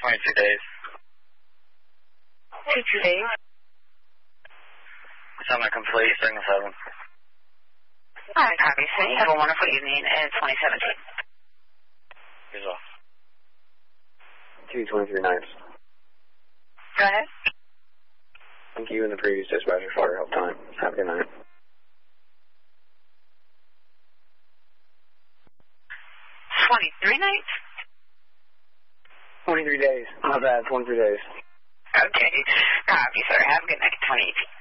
22 days. 22 days. Summit complete, signal 7. Alright, copy. So you have a wonderful evening in 2017. Here's off. 223 nights. Go ahead. Thank you and the previous dispatcher for your help time. Have a good night. 23 nights? 23 days. Not bad, 23 days. Okay. Copy, sir. Have a good night. 2018.